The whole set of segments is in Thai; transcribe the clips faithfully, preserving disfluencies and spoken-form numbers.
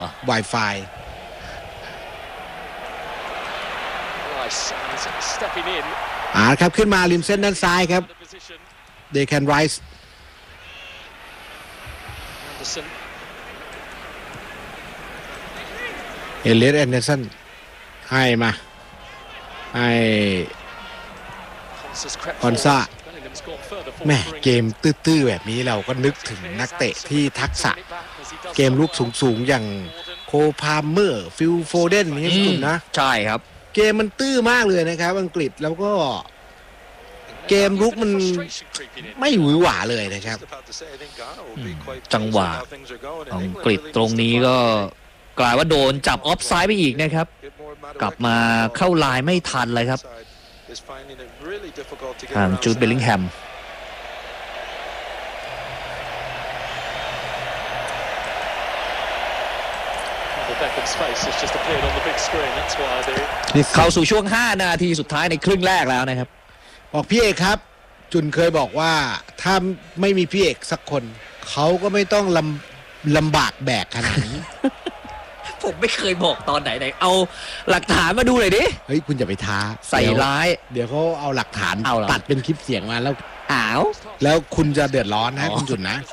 Wi-Fi อ่าครับขึ้นมาริมเส้นด้านซ้ายครับเดแคนไรส์เอเลียตแอนเดอร์สันให้มาให้คอนซาแม่เกมตื้อๆแบบนี้เราก็นึกถึงนักเตะที่ทักษะเกมลุกสูงๆอย่างโคพาเมอร์ฟิลโฟเดนนี่สุดนะใช่ครับเกมมันตื้อมากเลยนะครับอังกฤษแล้วก็เกมลุกมันไม่หวือหวาเลยนะครับจังหวะอังกฤษตรงนี้ก็กลายว่าโดนจับออฟไซด์ไปอีกนะครับกลับมาเข้าลายไม่ทันเลยครับทางจูดเบลลิงแฮมเข้าสู่ช่วงห้านาทีสุดท้ายในครึ่งแรกแล้วนะครับบอกพี่เอกครับจุนเคยบอกว่าถ้าไม่มีพี่เอกสักคนเขาก็ไม่ต้องลำลำบากแบกขนาดนี้ผมไม่เคยบอกตอนไหนไหนเอาหลักฐานมาดูหน่อยดิเฮ้ยคุณอย่าไปท้าใส่ร้ายเดี๋ยวเขาเอาหลักฐานตัดเป็นคลิปเสียงมาแล้วอ้าวแล้วคุณจะเดือดร้อนนะคุณจุนนะ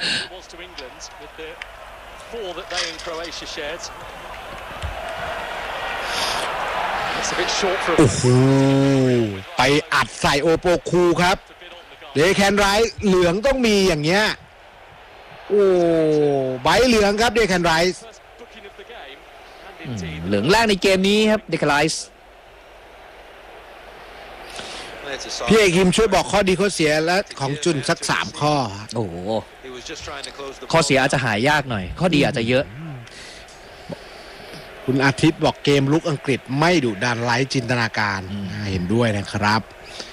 โอ้โหไปอัดใส่โอโปคูครับเดแคนไรส์เหลืองต้องมีอย่างเงี้ยโอ้ใบเหลืองครับเดแคนไรส์เหลืองแรกในเกมนี้ครับเดแคนไรส์พี่เอกคิมช่วยบอกข้อดีข้อเสียและของจุนสักสามข้อโอ้โหข้อเสียอาจจะหายากหน่อยข้อดีอาจจะเยอะคุณอาทิตย์บอกเกมลุกอังกฤษไม่ดุดันไร้จินตนาการเห็นด้วยนะครับ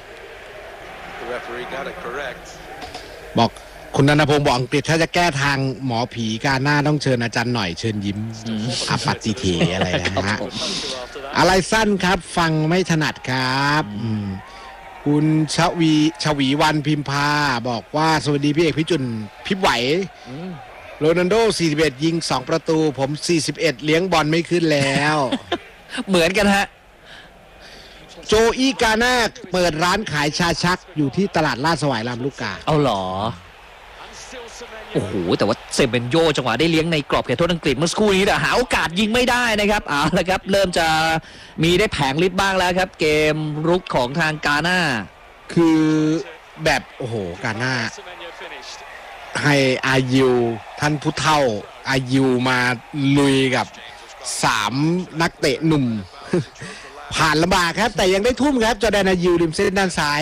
บอกคุณนันทพงศ์บอกอังกฤษถ้าจะแก้ทางหมอผีการหน้าต้องเชิญอาจารย์หน่อยเชิญยิ้มอาปัตติเถอะไรนะฮะอะไรสั้นครับฟังไม่ถนัดครับคุณชวีชวีวันพิมพาบอกว่าสวัสดีพี่เอกพี่จุนพี่ไหวโรนัลโดสี่สิบเอ็ดยิงสองประตูผมสี่สิบเอ็ดเลี้ยงบอลไม่ขึ้นแล้วเหมือนกันฮะโจอี้กาน่าเปิดร้านขายชาชักอยู่ที่ตลาดลาดสวายลำลูกกาเอาหรอโอ้โหแต่ว่าเซเบนโยจังหวะได้เลี้ยงในกรอบเขตโทษอังกฤษเมื่อสักครู่นี้แต่หาโอกาสยิงไม่ได้นะครับเอาละครับเริ่มจะมีได้แผงลิฟบ้างแล้วครับเกมรุกของทางกาน่าคือแบบโอ้โหกาน่าให้อายูท่านผู้เฒ่าอายูมาลุยกับสามนักเตะหนุ่มผ่านลำบากครับแต่ยังได้ทุ่มครับจอร์แดนอายูริมเส้นด้านซ้าย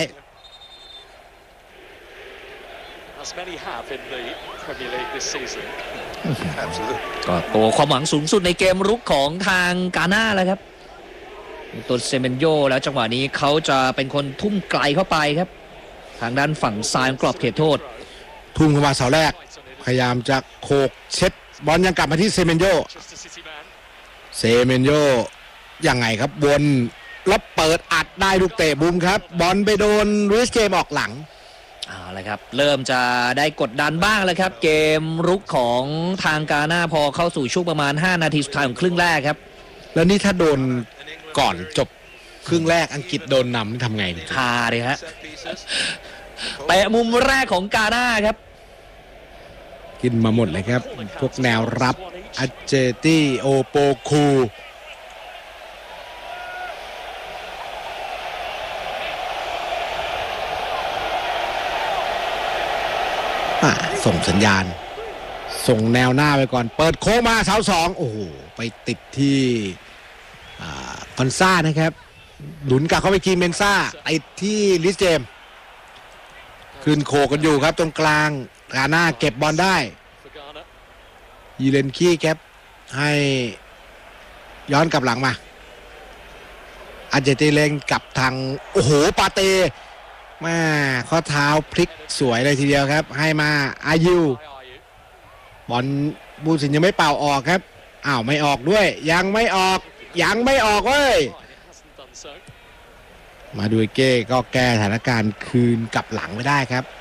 ก็ตัวความหวังสูงสุดในเกมรุกของทางกาน่าแล้วครับตัวเซเมนโยแล้วจังหวะนี้เขาจะเป็นคนทุ่มไกลเข้าไปครับทางด้านฝั่งซ้ายกรอบเขตโทษทุ่มเข้ามาเสาแรกพยายามจะโขกเช็ดบอลยังกลับมาที่เซเมนโยเซเมนโยยังไงครับวนแล้วเปิดอัดได้ลูกเตะบุมครับบอลไปโดนลุยส์เจมออกหลังเอาละครับเริ่มจะได้กดดันบ้างแล้วครับเกมรุกของทางกาน่าพอเข้าสู่ช่วงประมาณห้านาทีสุดท้ายของครึ่งแรกครับแล้วนี่ถ้าโดนก่อนจบครึ่งแรกอังกฤษโดนนำนี่ทำไงฮาเลยฮะเตะมุมแรกของกาน่าครับกินมาหมดเลยครับพวกแนวรับอาเจตี้โอโปคูส่งสัญญาณส่งแนวหน้าไปก่อนเปิดโค้งมาเสาสองโอ้โหไปติดที่คอนซ่านะครับหลุนกลับเข้าไปกีเมนซ่าติดที่ลิสเจมขึ้นโคกันอยู่ครับตรงกลางกาน่าเก็บบอลได้ยีเลนคี้ครับให้ย้อนกลับหลังมาอาเจติเลงกับทางโอ้โหปาเต้มาข้อเท้าพลิกสวยเลยทีเดียวครับให้มาอายุบอลบูสินยังไม่เป่าออกครับอ้าวไม่ออกด้วยยังไม่ออกยังไม่ออกเว้ยมาดูเก้ก็แก้สถานการณ์คืนกลับหลังไม่ได้ครับ